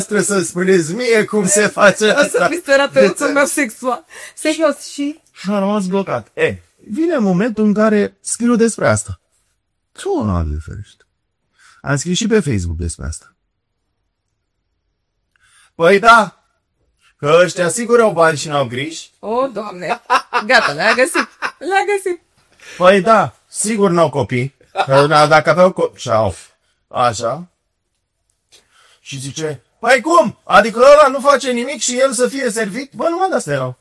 dumneavoastră să spuneți mie cum se face asta. Să fiți terapeutul meu sexual. Serios și... Și am rămas blocat. Vine momentul în care scriu despre asta. Doamne ferește. Am scris și pe Facebook despre asta. Păi da, că ăștia sigur au bani și n-au griji. O, Doamne, gata, le-a găsit. Păi da, sigur n-au copii. Că dacă aveau copii, și-au. Așa. Și zice, păi cum? Adică ăla nu face nimic și el să fie servit? Bă, numai de-astea erau.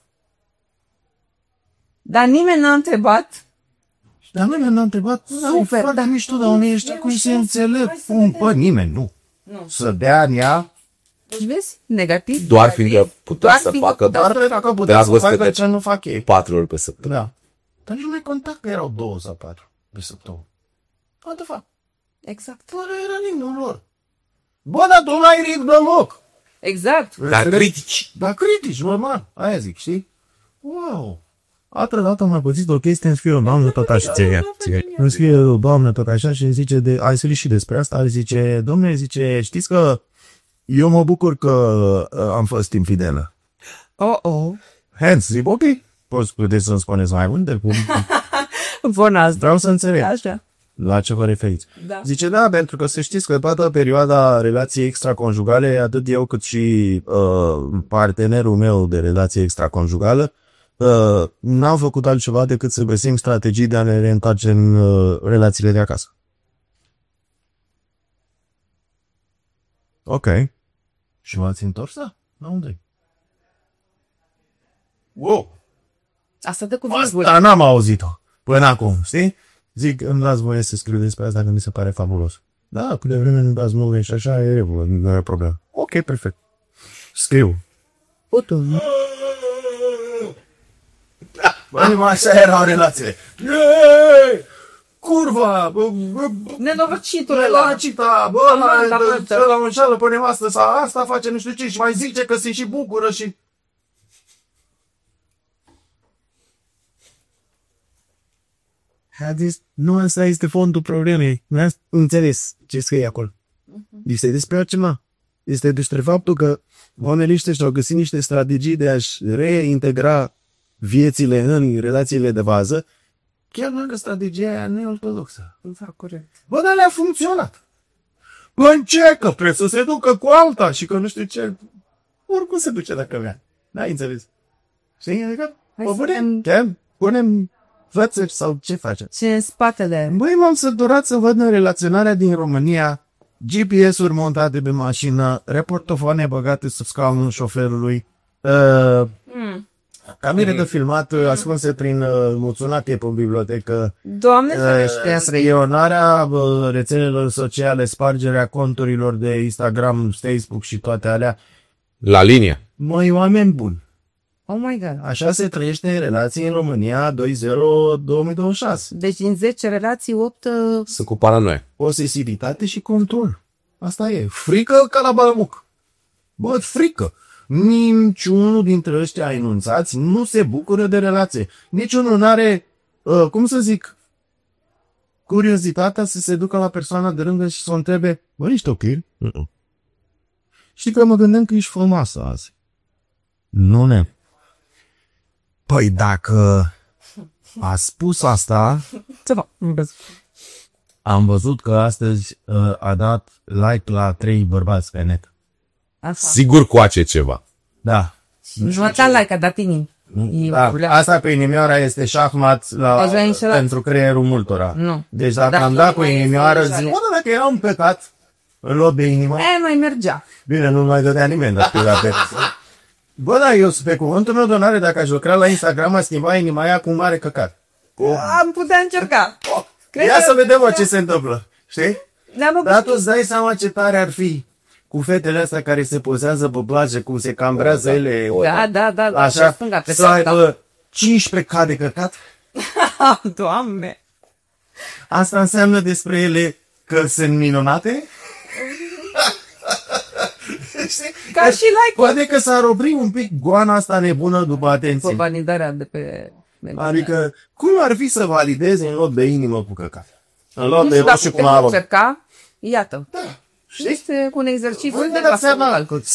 Dar nimeni n-a întrebat. Dar nimeni n-a întrebat. Super, foarte mișto, dar unii ăștia cum se înțeleg. Păi nimeni, nu. Să dea în ea. Deci vezi? Negativ. Doar fiindcă putea să facă Doar dacă putea să facă ce nu fac ei. 4 ori pe săptămână. Da. Dar nu mai conta că erau 2 sau 4 pe săptămână. What the fuck? Exact. Fără era ritmul lor. Bă, dar tu n-ai ritm deloc. Exact. Dar critici. Dar critici, normal. Aia zic, știi? Wow. Altă dată am mai pățit o chestie, îmi scrie o doamnă tot așa. Îmi scrie o doamnă tot așa și zice, ai scris și despre asta, zice, domnule, zice, știți că eu mă bucur că am fost infidelă. Oh. Hence, zic, ok, puteți să-mi spuneți mai multe? Bună. Vreau să înțeleg. Așa. La ce vă referiți? Da. Zice, da, pentru că să știți că toată perioada relației extraconjugale, atât eu cât și partenerul meu de relație extraconjugală, n-am făcut altceva decât să găsim strategii de a ne reîntoarce în relațiile de acasă. Ok. Și v-ați întors? Da. La unde? Wow! Asta dă cu Asta n-am auzit-o până acum, știi? Zic, îmi dați voie să scriu despre asta că mi se pare fabulos. Da, cât de vreme îmi dați voie și așa, e regulă, nu e problemă. Ok, perfect. Scriu. Băi, așa erau relațiile. Curva! Nenorocitul ăla. Relacita! Bă, ăla înșală pe nevastă sau asta face nu știu ce și mai zice că se și bucură și... A zis, nu ăsta este fondul problemei. Nu înțeles ce scrie acolo. Este despre altceva. Este despre faptul că oamenii ăștia și-au găsit niște strategii de a-și reintegra viețile în relațiile de bază, chiar dacă strategia aia nu e ortodoxă. Da, corect. Bă, dar le-a funcționat. Bă, încercă, trebuie să se ducă cu alta și că nu știu ce. Oricum se duce dacă vrea. N-ai înțeles? Știi? Adică, punem fățări sau ce faceți? Ce în spatele? Băi, m-am săturat să văd în relaționarea din România GPS-uri montate pe mașină, reportofoane băgate sub scaunul șoferului, camere de filmat ascunse prin muțunate pe bibliotecă, Doamne ferește, spionarea rețelelor sociale, spargerea conturilor de Instagram, Facebook și toate alea. La linie. Măi, oameni buni. Oh my God. Așa se trăiește în relații în România 2.0-2026. Deci din 10 relații, 8... Sunt cu paranoia. Posesivitate și control. Asta e. Frică ca la balmuc. Bă, frică. Niciunul dintre ăștia enunțați nu se bucură de relație. Niciunul nu are, cum să zic, curiozitatea să se ducă la persoana de lângă și să o întrebe, bă, ești ok? Știi că mă gândeam că ești frumoasă azi. Nu ne. Păi dacă a spus asta, Ce fac? am văzut că astăzi a dat like la 3 bărbați pe net. Asta. Sigur coace ceva. Da. Jumătate like a dat inimi. Da, asta pe inimioara este șahmat pentru creierul multora. Nu. Deci dacă am dat cu inimioară, zic, bă, dacă era un păcat în loc de inimă, mai mergea. bine, nu mai dădea nimeni, dar pe bă, da, eu pe cuvântul meu de onoare, dacă aș lucra la Instagram, a schimba inima aia cu un mare căcat. Am putea încerca. Ia să vedem ce se întâmplă, știi? Dar tu îți dai seama ce tare ar fi cu fetele astea care se pozează pe plajă, cum se cambrează ele. Da. Așa, să aibă 15 K de căcat. Doamne! Asta înseamnă despre ele că sunt minunate? Ca și like. Poate că s-ar opri un pic goana asta nebună după atenție. Pe validarea de pe... Adică, cum ar fi să valideze în loc de inimă cu căcat? În loc de roșu cu apă. Iată. Da. Este un exercițiu de dați seama, calcul.